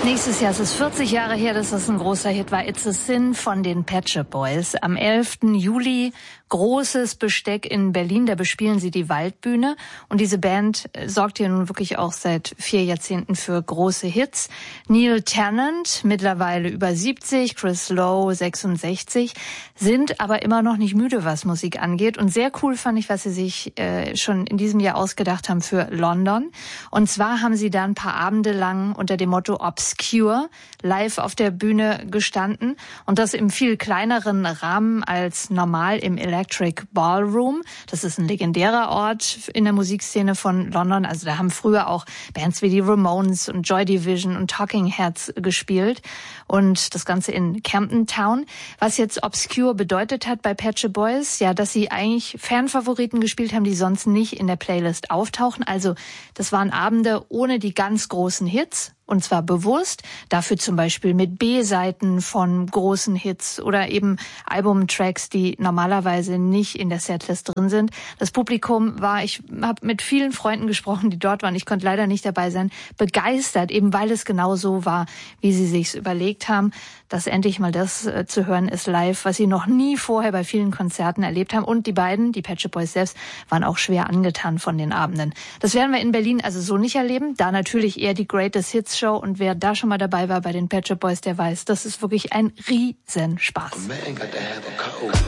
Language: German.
Nächstes Jahr ist es 40 Jahre her, dass das ein großer Hit war. It's a Sin von den Pet Shop Boys. Am 11. Juli großes Besteck in Berlin, da bespielen sie die Waldbühne. Und diese Band sorgt hier nun wirklich auch seit 4 Jahrzehnten für große Hits. Neil Tennant, mittlerweile über 70, Chris Lowe 66, sind aber immer noch nicht müde, was Musik angeht. Und sehr cool fand ich, was sie sich schon in diesem Jahr ausgedacht haben für London. Und zwar haben sie da ein paar Abende lang unter dem Motto Obscure live auf der Bühne gestanden. Und das im viel kleineren Rahmen als normal im Electric Ballroom. Das ist ein legendärer Ort in der Musikszene von London. Also da haben früher auch Bands wie die Ramones und Joy Division und Talking Heads gespielt. Und das Ganze in Camden Town. Was jetzt Obscure bedeutet hat bei Pet Shop Boys, ja, dass sie eigentlich Fanfavoriten gespielt haben, die sonst nicht in der Playlist auftauchen. Also das waren Abende ohne die ganz großen Hits. Und zwar bewusst, dafür zum Beispiel mit B-Seiten von großen Hits oder eben Albumtracks, die normalerweise nicht in der Setlist drin sind. Das Publikum war, ich habe mit vielen Freunden gesprochen, die dort waren, ich konnte leider nicht dabei sein, begeistert, eben weil es genau so war, wie sie sich's überlegt haben, dass endlich mal das zu hören ist live, was sie noch nie vorher bei vielen Konzerten erlebt haben. Und die beiden, die Pet Shop Boys selbst, waren auch schwer angetan von den Abenden. Das werden wir in Berlin also so nicht erleben, da natürlich eher die Greatest Hits Show, und wer da schon mal dabei war bei den Pet Shop Boys, der weiß, das ist wirklich ein Riesenspaß.